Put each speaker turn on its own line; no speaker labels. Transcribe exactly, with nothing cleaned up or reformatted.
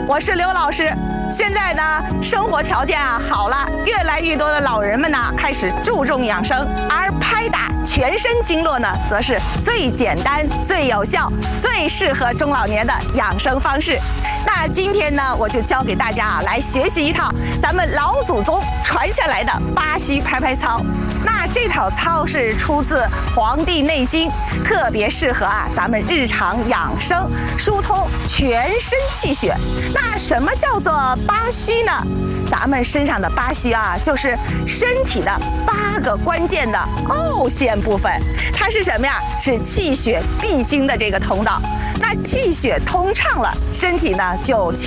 我是刘老师。现在呢，生活条件啊好了，越来越多的老人们呢开始注重养生，而拍打全身经络呢，则是最简单、最有效、最适合中老年的养生方式。那今天呢，我就教给大家啊来学习一套咱们老祖宗传下来的八虚拍拍操。那这套操是出自《黄帝内经》，特别适合啊咱们日常养生，疏通全身气血。那什么叫做八虚呢？咱们身上的八虚啊，就是身体的八个关键的凹陷部分。它是什么呀？是气血必经的这个通道。那气血通畅了，身体呢就